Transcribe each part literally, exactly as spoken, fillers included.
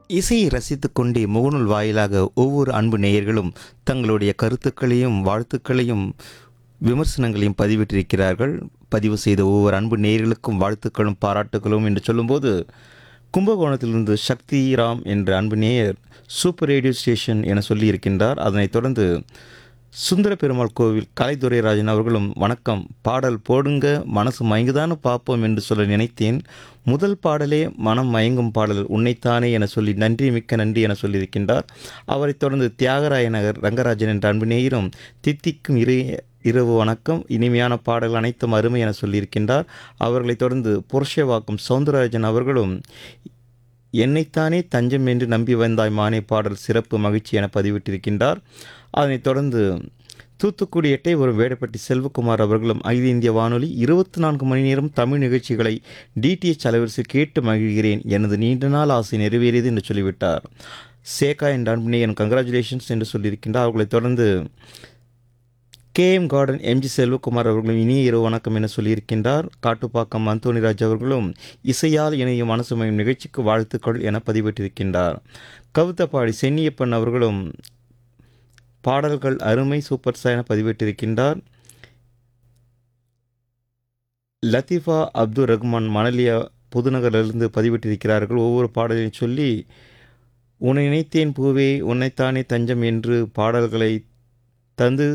இசையை ரசித்துக் கொண்டே முகநூல் வாயிலாக ஒவ்வொரு அன்பு நேயர்களும் தங்களுடைய கருத்துக்களையும் வாழ்த்துக்களையும் விமர்சனங்களையும் பதிவிட்டிருக்கிறார்கள். பதிவு செய்த ஒவ்வொரு அன்பு நேயர்களுக்கும் வாழ்த்துக்களும் பாராட்டுகளும் என்று சொல்லும்போது, கும்பகோணத்திலிருந்து சக்திராம் என்ற அன்பு நேயர் சூப்பர் ரேடியோ ஸ்டேஷன் என சொல்லியிருக்கின்றார். அதனைத் தொடர்ந்து சுந்தர பெருமாள் கோவில் கலைத்துறைராஜன் அவர்களும் வணக்கம், பாடல் போடுங்க, மனசு மயங்குதான்னு பார்ப்போம் என்று சொல்ல நினைத்தேன். முதல் பாடலே மனம் மயங்கும் பாடல் உன்னைத்தானே என சொல்லி நன்றி மிக்க நன்றி என சொல்லியிருக்கின்றார். அவரைத் தொடர்ந்து தியாகராய நகர் ரங்கராஜன் என்ற அன்பு நேயரும் தித்திக்கும் இரு இரவு வணக்கம், இனிமையான பாடல்கள் அனைத்தும் அருமை என சொல்லியிருக்கின்றார். அவர்களைத் தொடர்ந்து புருஷவாக்கம் சவுந்தரராஜன் அவர்களும் என்னைத்தானே தஞ்சம் என்று நம்பி வந்தாய் மானே பாடல் சிறப்பு மகிழ்ச்சி என பதிவிட்டிருக்கின்றார். அதனைத் தொடர்ந்து தூத்துக்குடி எட்டை ஒரு வேடப்பட்டி செல்வகுமார் அவர்களும் அகில இந்திய வானொலி இருபத்தி நான்கு மணி நேரம் தமிழ் நிகழ்ச்சிகளை டிடிஎச் அலைவரிசை கேட்டு மகிழ்கிறேன், எனது நீண்ட நாள் ஆசை நிறைவேறியது என்று சொல்லிவிட்டார். சேகா என்ற அன்புனே என் கங்க்ராச்சுலேஷன்ஸ் என்று சொல்லியிருக்கின்றார். அவர்களைத் தொடர்ந்து கேஎம் கார்டன் எம்ஜி செல்வகுமார் அவர்களும் இனிய இரவு வணக்கம் என சொல்லியிருக்கின்றார். காட்டுப்பாக்கம் அந்தோணிராஜ் அவர்களும் இசையால் இணையும் மனசுமையும் நிகழ்ச்சிக்கு வாழ்த்துக்கள் என பதிவிட்டிருக்கின்றார். கவிதப்பாடி சென்னியப்பன் அவர்களும் பாடல்கள் அருமை சூப்பர் சார் என பதிவிட்டிருக்கின்றார். லத்தீஃபா அப்துல் ரஹ்மான் மணலியா புதுநகரிலிருந்து பதிவிட்டிருக்கிறார்கள். ஒவ்வொரு பாடலையும் சொல்லி உன்னை நினைத்தேன் பூவே உன்னைத்தானே தஞ்சம் என்று பாடல்களை தந்து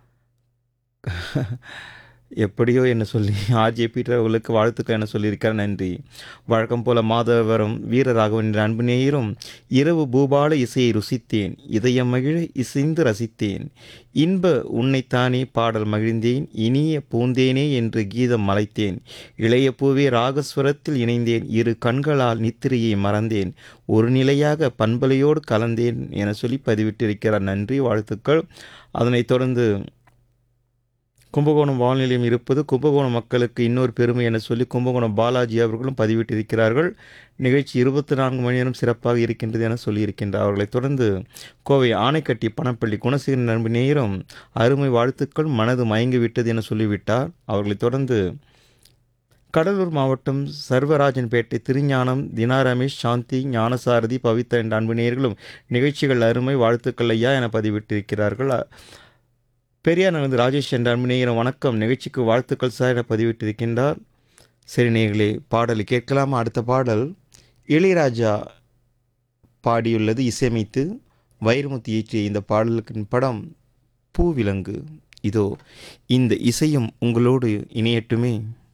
எப்படியோ என்ன சொல்லி ஆர்ஜே பீட்டர் அவர்களுக்கு வாழ்த்துக்கள் என சொல்லியிருக்கார். நன்றி. வழக்கம் போல மாதவரம் வீரராகவன் என்ற அன்பு நேயரும் இரவு பூபால இசையை ருசித்தேன், இதயம் மகிழ இசைந்து ரசித்தேன், இன்ப உன்னைத்தானே பாடல் மகிழ்ந்தேன், இனிய பூந்தேனே என்று கீதம் மலைத்தேன், இளைய பூவே ராகஸ்வரத்தில் இணைந்தேன், இரு கண்களால் நித்திரையை மறந்தேன், ஒரு நிலையாக பண்பலையோடு கலந்தேன் என சொல்லி பதிவிட்டிருக்கிறார். நன்றி, வாழ்த்துக்கள். அதனைத் தொடர்ந்து கும்பகோணம் வால்நிலையம் இருப்பது கும்பகோணம் மக்களுக்கு இன்னொரு பெருமை என சொல்லி கும்பகோணம் பாலாஜி அவர்களும் பதிவிட்டிருக்கிறார்கள். நிகழ்ச்சி இருபத்தி நான்கு மணி நேரம் சிறப்பாக இருக்கின்றது என சொல்லியிருக்கின்றார். அவர்களைத் தொடர்ந்து கோவை ஆனைக்கட்டி பணப்பள்ளி குணசேகரன் நண்பு நேரம் அருமை வாழ்த்துக்கள், மனது மயங்கிவிட்டது என சொல்லிவிட்டார். அவர்களைத் தொடர்ந்து கடலூர் மாவட்டம் சர்வராஜன்பேட்டை திருஞானம் தினா ரமேஷ் சாந்தி ஞானசாரதி பவித்ரா என்ற அன்பு நேயர்களும் நிகழ்ச்சிகள் அருமை வாழ்த்துக்கள் ஐயா என பதிவிட்டிருக்கிறார்கள். பெரியார் நகர்ந்து ராஜேஷ் என்ற அன்பு நேயரும் வணக்கம், நிகழ்ச்சிக்கு வாழ்த்துக்கள் சார் என பதிவிட்டிருக்கின்றார். சரி நேயர்களே, பாடலை கேட்கலாமா? அடுத்த பாடல் இளையராஜா பாடியுள்ளது, இசையமைத்து வைரமுத்து இயற்றிய இந்த பாடலுக்கு படம் பூவிலங்கு. இதோ இந்த இசையும் உங்களோடு இணையட்டுமே.